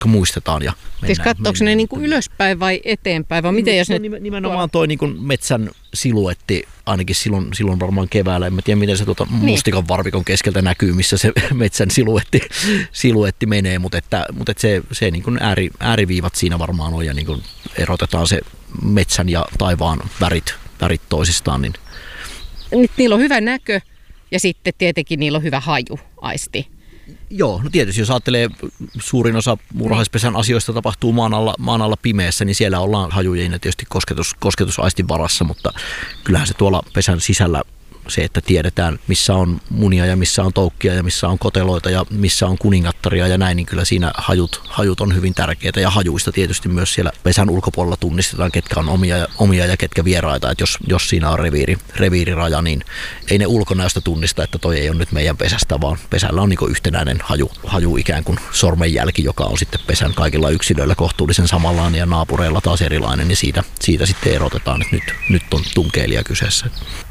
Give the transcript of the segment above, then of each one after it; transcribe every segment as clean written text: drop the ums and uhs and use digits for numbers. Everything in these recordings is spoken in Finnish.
muistetaan ja mennään. Siis katsoako ne niin kuin ylöspäin vai eteenpäin, vai miten jos ne... Nimenomaan toi niin kuin metsän siluetti, ainakin silloin varmaan keväällä, en mä tiedä miten se mustikan varvikon keskeltä näkyy, missä se metsän siluetti menee, mutta se niin kuin ääriviivat siinä varmaan on ja niin kuin erotetaan se metsän ja taivaan värit toisistaan. Niin. Nyt niillä on hyvä näkö ja sitten tietenkin niillä on hyvä hajuaisti. Joo, no tietysti jos ajattelee, suurin osa muurahaispesän asioista tapahtuu maan alla pimeässä, niin siellä ollaan hajujen ja tietysti kosketusaistin varassa, mutta kyllähän se tuolla pesän sisällä se, että tiedetään missä on munia ja missä on toukkia ja missä on koteloita ja missä on kuningattaria ja näin, niin kyllä siinä hajut on hyvin tärkeitä ja hajuista tietysti myös siellä pesän ulkopuolella tunnistetaan, ketkä on omia ja ketkä vieraita, että jos siinä on reviiriraja, niin ei ne ulkonäöstä tunnista, että toi ei ole nyt meidän pesästä, vaan pesällä on niin kuin yhtenäinen haju ikään kuin sormenjälki, joka on sitten pesän kaikilla yksilöillä kohtuullisen samanlainen ja naapureilla taas erilainen, niin siitä sitten erotetaan, että nyt on tunkeilija kyseessä.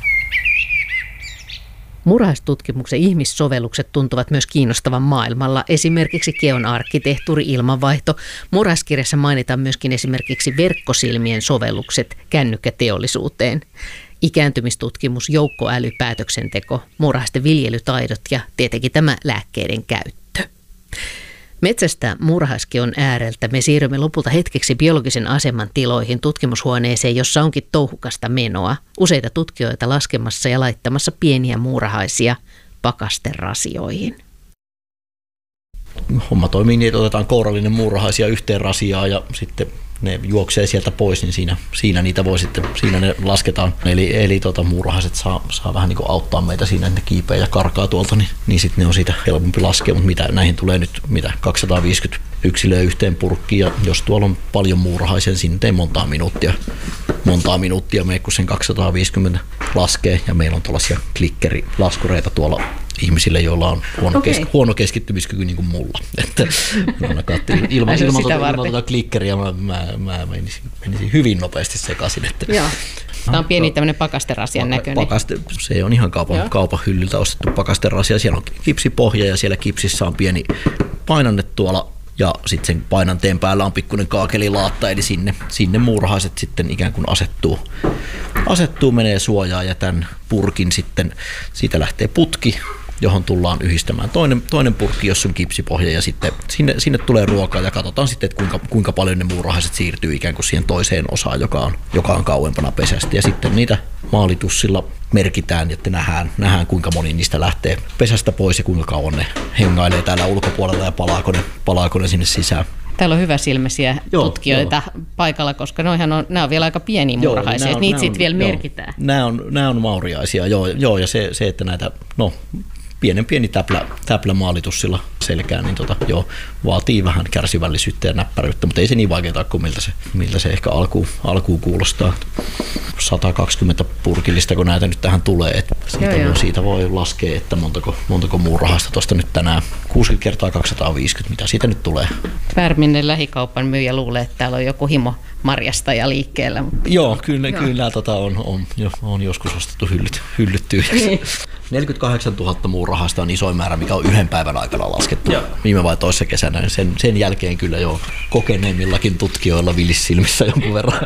Muurahaistutkimuksen ihmissovellukset tuntuvat myös kiinnostavan maailmalla, esimerkiksi geonarkkitehtuuri, ilmanvaihto. Muurahaiskirjassa mainitaan myöskin esimerkiksi verkkosilmien sovellukset kännykkäteollisuuteen. Ikääntymistutkimus, joukkoäly, päätöksenteko, muurahaisten viljelytaidot ja tietenkin tämä lääkkeiden käyttö. Metsästä muurahaiskeon ääreltä me siirrymme lopulta hetkeksi biologisen aseman tiloihin tutkimushuoneeseen, jossa onkin touhukasta menoa. Useita tutkijoita laskemassa ja laittamassa pieniä muurahaisia pakasterasioihin. Homma toimii niin, että otetaan kourallinen muurahaisia yhteen rasiaan ja sitten ne juoksee sieltä pois, niin siinä niitä voi sitten, siinä ne lasketaan. Eli muurahaiset saa vähän niin kuin auttaa meitä siinä, että ne kiipeä ja karkaa tuolta, niin sitten ne on siitä helpompi laskea, mutta näihin tulee nyt 250 yksilöä yhteen purkkiin, ja jos tuolla on paljon muurahaisia, niin siinä ei montaa minuuttia mene, kun sen 250 laskee, ja meillä on tuollaisia klikkerilaskureita tuolla ihmisille, joilla on huono keskittymiskyky niin kuin mulla. Että ilman tuota klikkeriä mä menisin hyvin nopeasti sekaisin. Joo. Tämä on pieni tämmöinen pakasterasian näköinen. Se on ihan kaupan hyllyltä ostettu pakasterasia. Siellä on kipsipohja ja siellä kipsissä on pieni painanne tuolla. Ja sitten sen painanteen päällä on pikkuinen kaakelilaatta, eli sinne muurahaiset sitten ikään kuin asettuu, menee suojaan ja tämän purkin sitten, siitä lähtee putki, johon tullaan yhdistämään toinen purkki, jossa on kipsipohja ja sitten sinne tulee ruokaa ja katsotaan sitten, että kuinka paljon ne muurahaiset siirtyy ikään kuin siihen toiseen osaan, joka on kauempana pesästä ja sitten niitä maalitussilla merkitään, että nähdään kuinka moni niistä lähtee pesästä pois ja kuinka kauan ne hengailee täällä ulkopuolella ja palaako ne sinne sisään. Täällä on hyväsilmäisiä tutkijoita paikalla, koska nämä on vielä aika pieniä muurahaisia, että niitä sitten vielä merkitään. Nämä on mauriaisia, joo ja se että näitä, pieni täplä maalitussilla selkään, niin vaatii vähän kärsivällisyyttä ja näppäryyttä, mutta ei se niin vaikeaa kuin miltä se ehkä alkuun kuulostaa. 120 purkillista, kun näitä nyt tähän tulee, että siitä voi laskea, että montako muurahaista tuosta nyt tänään. 60 kertaa 250, mitä siitä nyt tulee. Värminen lähikaupan myyjä luulee, että täällä on joku himo marjastaja liikkeellä. Joo, kyllä on joskus ostettu hyllyt tyhjäksi. 48 000 muurahasta on isoin määrä, mikä on yhden päivän aikana laskettu. Viime vai toissa kesänä. Sen jälkeen kyllä jo kokeneemmillakin tutkijoilla vilissilmissä jonkun verran.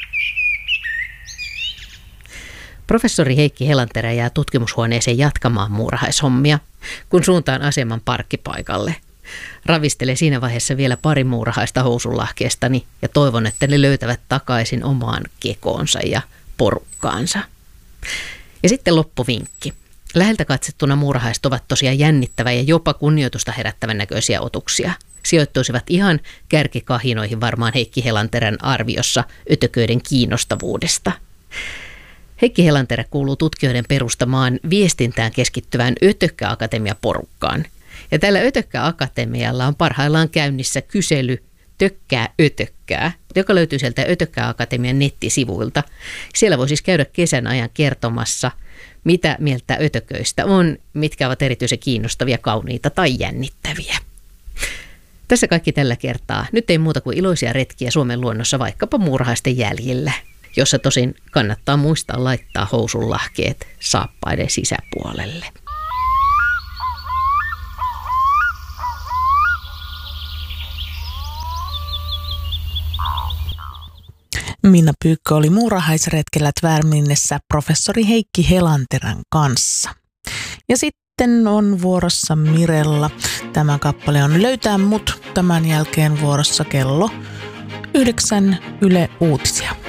Professori Heikki Helanterä jää tutkimushuoneeseen jatkamaan muurahaishommia, kun suuntaan aseman parkkipaikalle. Ravistelen siinä vaiheessa vielä pari muurahaista housunlahkeestani ja toivon, että ne löytävät takaisin omaan kekoonsa ja porukkaansa. Ja sitten loppuvinkki. Läheltä katsettuna muurahaiset ovat tosiaan jännittävä ja jopa kunnioitusta herättävän näköisiä otuksia. Sijoittuisivat ihan kärkikahinoihin varmaan Heikki Helanterän arviossa ötököiden kiinnostavuudesta. Heikki Helanterä kuuluu tutkijoiden perustamaan viestintään keskittyvään Ötökkä-akatemia-porukkaan. Ja tällä Ötökkä-akatemialla on parhaillaan käynnissä kysely Tökkää ötökkää, joka löytyy sieltä Ötökkä-akatemian nettisivuilta. Siellä voi siis käydä kesän ajan kertomassa, mitä mieltä ötököistä on, mitkä ovat erityisen kiinnostavia, kauniita tai jännittäviä. Tässä kaikki tällä kertaa. Nyt ei muuta kuin iloisia retkiä Suomen luonnossa vaikkapa muurahaisten jäljillä, jossa tosin kannattaa muistaa laittaa housunlahkeet saappaiden sisäpuolelle. Minna Pyykkö oli muurahaisretkellä Tvärminnessä professori Heikki Helanterän kanssa. Ja sitten on vuorossa Mirella. Tämä kappale on Löytää mut. Tämän jälkeen vuorossa kello 9 Yle Uutisia.